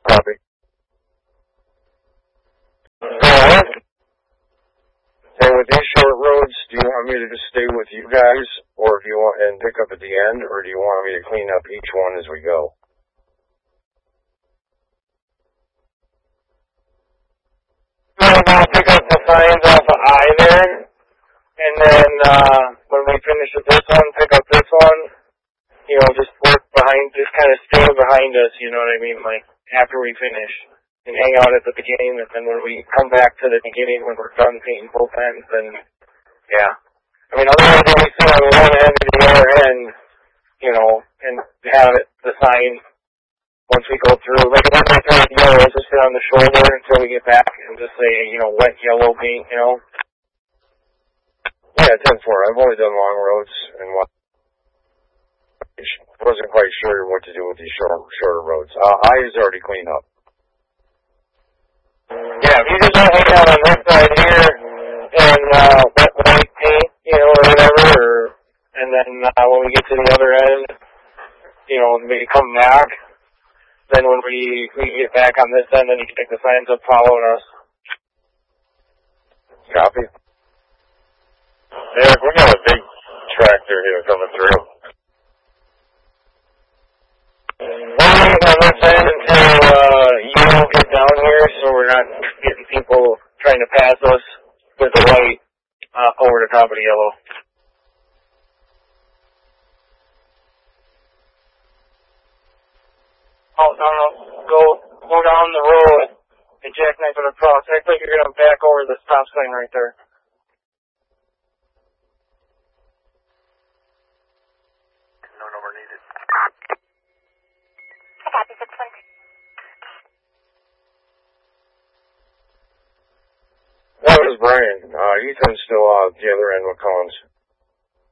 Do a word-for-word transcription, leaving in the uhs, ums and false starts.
Copy. Alright. And with these short roads, do you want me to just stay with you guys, or do you want and pick up at the end, or do you want me to clean up each one as we go? I'm going to pick up the signs off of I there, and then uh, when we finish with this one, pick up this one. You know, just work behind, just kind of stay behind us, you know what I mean, like, after we finish. And hang out at the beginning, and then when we come back to the beginning, when we're done painting both ends, then, yeah. I mean, otherwise, when we sit on one end and the other end, you know, and have it, the sign, once we go through, like, if I turn it yellow, just sit on the shoulder until we get back, and just say, you know, wet yellow paint, you know. Yeah, ten four. I've only done long roads, and what I wasn't quite sure what to do with these short, shorter roads. Uh, I is already cleaned up. Yeah, if you just want to hang out on this side here and uh, wet white paint, you know, or whatever, or, and then uh, when we get to the other end, you know, maybe come back, then when we, we get back on this end, then you can pick the signs up following us. Copy. Eric, we got a big tractor here coming through. We're waiting on this end until uh, you don't get down here, so we're not getting people trying to pass us with the white uh, over the top of the yellow. Oh, no, no, go, go down the road and jackknife it across. Act like you're going to back over the stop sign right there. No number needed. Copy, six one. That was Brian. Uh, Ethan's still uh, at the other end with Collins.